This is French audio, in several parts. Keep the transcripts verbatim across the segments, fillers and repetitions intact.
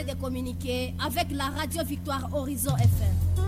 carnet de communiqués avec la radio Victoire Horizon F M.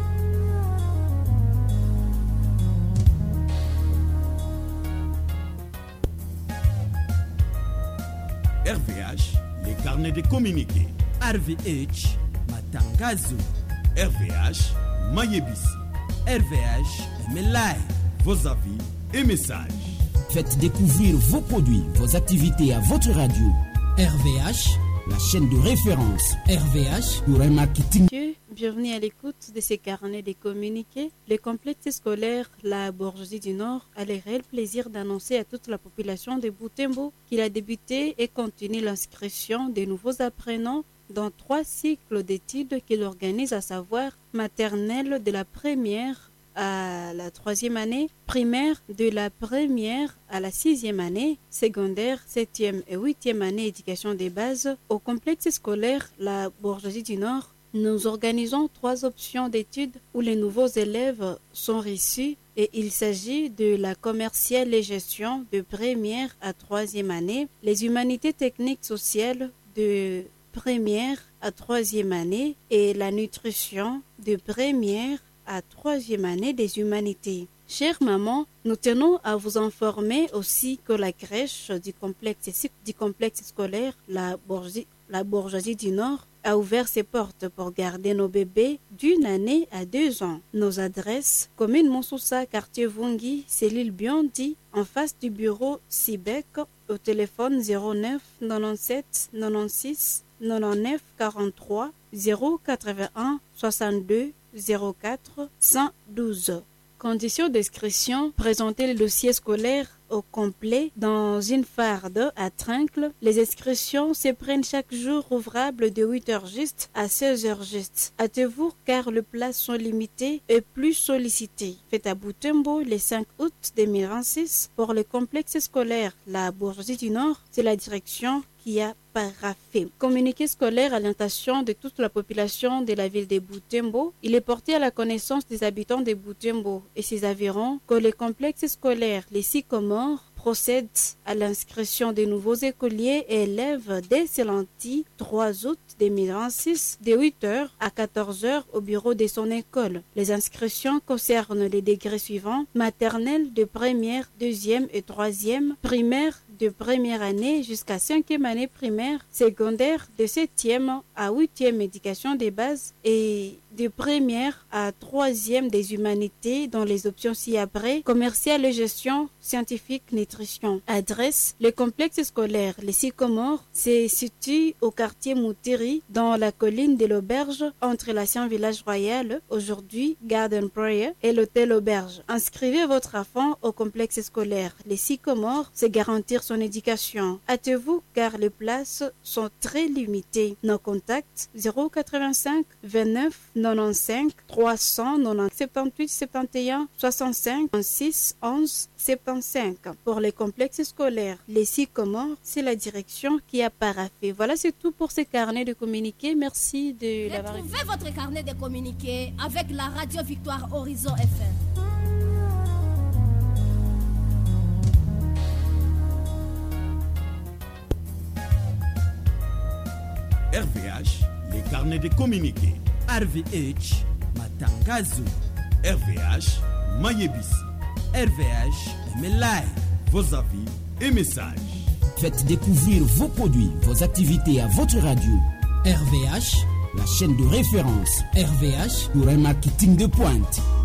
R V H, les carnets de communiqués. R V H, Matangazo. R V H, Mayebisi. R V H, Melai. Vos avis et messages. Faites découvrir vos produits, vos activités à votre radio. R V H, la chaîne de référence. R V H, pour un marketing. Bienvenue à l'écoute de ces carnets de communiqués. Le complexe scolaire La Bourgeoisie du Nord a le réel plaisir d'annoncer à toute la population de Butembo qu'il a débuté et continue l'inscription des nouveaux apprenants dans trois cycles d'études qu'il organise, à savoir maternelle de la première à la troisième année, primaire de la première à la sixième année, secondaire, septième et huitième année éducation des bases. Au complexe scolaire La Bourgeoisie du Nord, nous organisons trois options d'études où les nouveaux élèves sont reçus et il s'agit de la commerciale et gestion de première à troisième année, les humanités techniques sociales de première à troisième année et la nutrition de première à troisième année des humanités. Chère maman, nous tenons à vous informer aussi que la crèche du complexe, du complexe scolaire La Bourgeoisie, la Bourgeoisie du Nord a ouvert ses portes pour garder nos bébés d'une année à deux ans. Nos adresses, commune Monsoussa, quartier Vungi, cellule Biondi, en face du bureau Sibec, au téléphone zéro neuf quatre-vingt-dix-sept quatre-vingt-six quatre-vingt-neuf quarante-trois zéro quatre-vingt-un soixante-deux zéro quatre cent douze. Conditions d'inscription: présenter le dossier scolaire au complet dans une farde à tringle. Les inscriptions se prennent chaque jour ouvrable de huit heures juste à seize heures juste. Hâtez-vous car les places sont limitées et plus sollicitées. Faites à Butembo le cinq août deux mille vingt-six pour le complexe scolaire La Bourgeoisie du Nord. C'est la direction qui a paraphé. Communiqué scolaire à l'intention de toute la population de la ville de Butembo. Il est porté à la connaissance des habitants de Butembo et ses environs que le complexe scolaire Les Sycomores procède à l'inscription des nouveaux écoliers et élèves dès ce lundi trois août deux mille vingt-six de huit heures à quatorze heures au bureau de son école. Les inscriptions concernent les degrés suivants: maternelle de première, deuxième et troisième, primaire de première année jusqu'à cinquième année primaire, secondaire de septième à huitième éducation des bases et de première à troisième des humanités dans les options ci-après, commerciale et gestion, scientifique, nutrition. Adresse: le complexe scolaire Les Sycomores se situe au quartier Moutiri dans la colline de l'Auberge entre l'ancien village royal, aujourd'hui Garden Prayer, et l'hôtel Auberge. Inscrivez votre enfant au complexe scolaire Les Sycomores, c'est garantir son éducation. Hâtez-vous car les places sont très limitées. Nos contacts: zéro quatre-vingt-cinq vingt-neuf quatre-vingt-quinze trois cents soixante-dix-huit soixante et un soixante-cinq six onze soixante-quinze. Pour les complexes scolaires Les Sycomores, c'est la direction qui a paraphé. Voilà, c'est tout pour ces carnets de communiqués. Merci de l'avoir écouté. Retrouvez votre carnet de communiqués avec la radio Victoire Horizon F M. R V H, les carnets de communiqués. R V H, Matangazo. R V H, Mayebisi. R V H, Melai. Vos avis et messages. Faites découvrir vos produits, vos activités à votre radio. R V H, la chaîne de référence. R V H, pour un marketing de pointe.